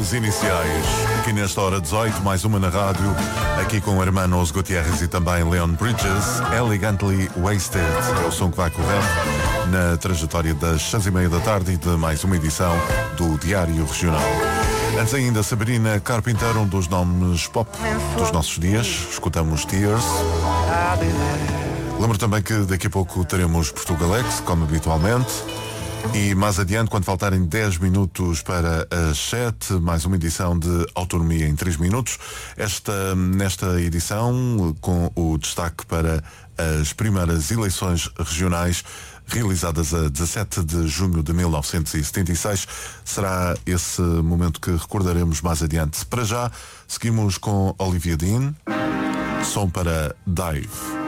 Pontapés iniciais. Aqui nesta hora 18, mais uma na rádio. Aqui com Hermanos Gutierrez e também Leon Bridges. Elegantly Wasted. É o som que vai correr na trajetória das 6h30 da tarde e de mais uma edição do Diário Regional. Antes ainda, Sabrina Carpenter, um dos nomes pop dos nossos dias. Escutamos Tears. Lembro também que daqui a pouco teremos Portugalex, como habitualmente. E mais adiante, quando faltarem 10 minutos para as 7, mais uma edição de Autonomia em 3 minutos. Nesta edição, com o destaque para as primeiras eleições regionais realizadas a 17 de junho de 1976. Será esse momento que recordaremos mais adiante. Para já, seguimos com Olivia Dean, som para Dive.